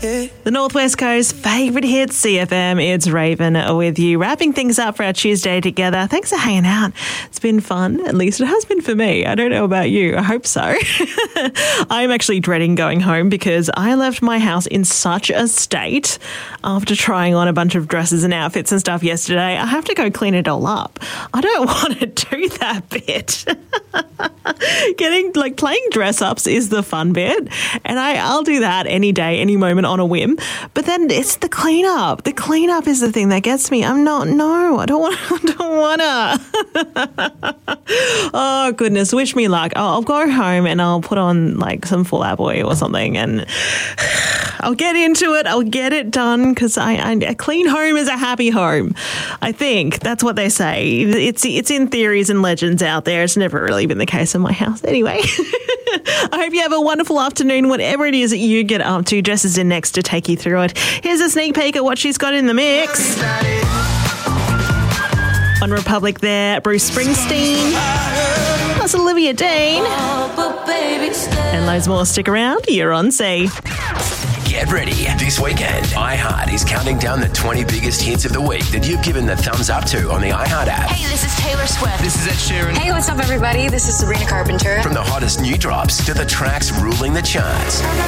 The Northwest Coast favourite hit, CFM. It's Raven with you, wrapping things up for our Tuesday together. Thanks for hanging out. It's been fun. At least it has been for me. I don't know about you. I hope so. I'm actually dreading going home because I left my house in such a state after trying on a bunch of dresses and outfits and stuff yesterday. I have to go clean it all up. I don't want to do that bit. Playing dress ups is the fun bit, and I'll do that any day, any moment on a whim. But then it's the cleanup. The cleanup is the thing that gets me. I don't want to. Oh goodness, wish me luck. I'll go home and I'll put on some Fall Out Boy or something, and I'll get into it. I'll get it done because a clean home is a happy home. I think that's what they say. It's in theories and legends out there. It's never really been the case in my house anyway. I hope you have a wonderful afternoon, whatever it is that you get up to. Jess is in next to take you through it. Here's a sneak peek at what she's got in the mix. On Republic there, Bruce Springsteen. That's Olivia Dean. And loads more. Stick around. You're on C. Get ready. This weekend, iHeart is counting down the 20 biggest hits of the week that you've given the thumbs up to on the iHeart app. Hey, this is Taylor Swift. This is Ed Sheeran. Hey, what's up, everybody? This is Sabrina Carpenter. From the hottest new drops to the tracks ruling the charts.